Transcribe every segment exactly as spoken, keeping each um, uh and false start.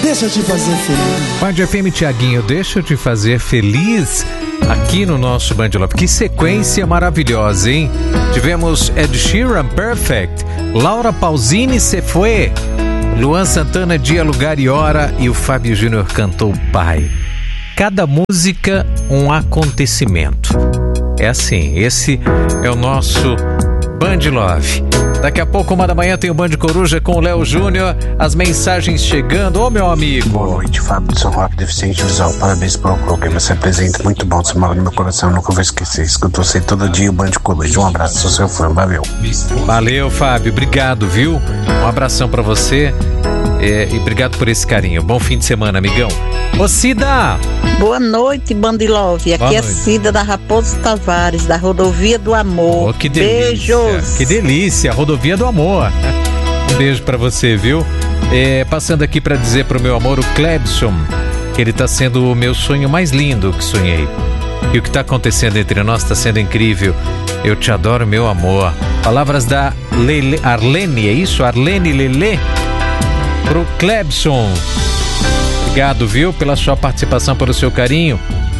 deixa eu te fazer feliz. Band F M, Tiaguinho, deixa eu te fazer feliz aqui no nosso Band Love. Que sequência maravilhosa, hein? Tivemos Ed Sheeran, Perfect, Laura Pausini, Se Foi, Luan Santana, Dia, Lugar e Hora, e o Fábio Júnior cantou Pai. Cada música um acontecimento. É assim, esse é o nosso Band Love. Daqui a pouco, uma da manhã, tem o Band Coruja com o Léo Júnior. As mensagens chegando. Ô, meu amigo. Boa noite, Fábio do São Roque, deficiente visual. Parabéns pelo programa. Você apresenta muito bom. Você mora no meu coração, nunca vou esquecer. Escuto você todo dia o Band Coruja. Um abraço, sou seu fã. Valeu. Valeu, Fábio. Obrigado, viu? Um abração pra você. É, e obrigado por esse carinho. Bom fim de semana, amigão. Ô, Cida! Boa noite, Band Love. Aqui Boa é noite. Cida da Raposo Tavares, da Rodovia do Amor. Oh, que delícia. Beijos. Que delícia, Rodovia do Amor. Um beijo pra você, viu? É, passando aqui pra dizer pro meu amor, o Clebson, que ele tá sendo o meu sonho mais lindo que sonhei. E o que tá acontecendo entre nós tá sendo incrível. Eu te adoro, meu amor. Palavras da Lele, Arlene, é isso? Arlene Lele? Pro Clebson. Obrigado, viu, pela sua participação, pelo seu carinho.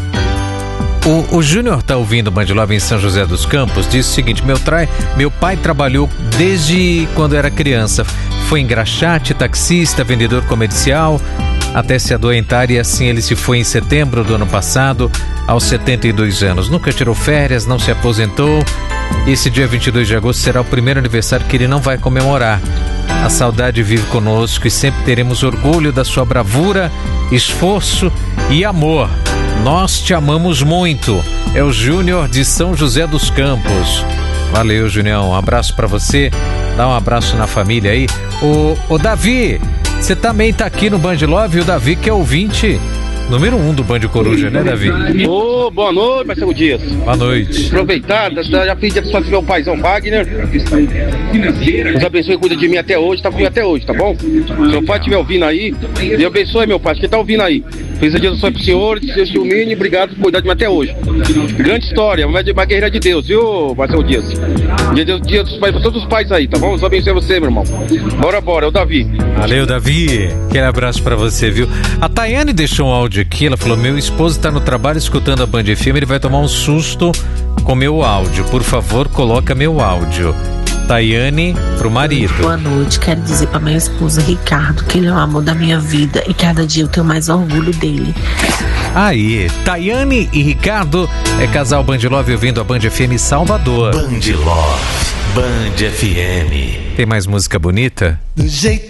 O, o Júnior tá ouvindo o Band Love em São José dos Campos. Diz o seguinte: meu, trai, meu pai trabalhou desde quando era criança. Foi engraxate, taxista, vendedor comercial, até se adoentar, e assim ele se foi em setembro do ano passado, aos setenta e dois anos. Nunca tirou férias, não se aposentou. Esse dia vinte e dois de agosto será o primeiro aniversário que ele não vai comemorar. A saudade vive conosco e sempre teremos orgulho da sua bravura, esforço e amor. Nós te amamos muito. É o Júnior de São José dos Campos. Valeu, Junião. Um abraço pra você. Dá um abraço na família aí. O, o Davi, você também tá aqui no Band Love. O Davi, que é ouvinte número um do Band Coruja, né, Davi? Ô, boa noite, Marcelo Dias. Boa noite. Aproveitar, já pedi a meu paizão Wagner. Deus abençoe e cuida de mim até hoje, tá comigo até hoje, tá bom? Se meu pai estiver ouvindo aí, Deus abençoe, meu pai, acho que tá ouvindo aí. Feliz dia do Senhor pro senhor, Deus te ilumine, obrigado por cuidar de mim até hoje. Grande história, uma guerreira de Deus, viu, Marcelo Dias? Dia, Deus, dia dos pais, pra todos os pais aí, tá bom? Deus abençoe você, meu irmão. Bora, bora, é o Davi. Valeu, Davi. Aquele abraço pra você, viu? A Tayane deixou um áudio aqui, ela falou: meu esposo tá no trabalho escutando a Band F M, ele vai tomar um susto com meu áudio. Por favor, coloca meu áudio. Tayane pro marido. Boa noite, quero dizer para meu esposo Ricardo que ele é o amor da minha vida e cada dia eu tenho mais orgulho dele. Aí, Tayane e Ricardo é casal Band Love ouvindo a Band F M Salvador. Band Love, Band F M. Tem mais música bonita? Do jeito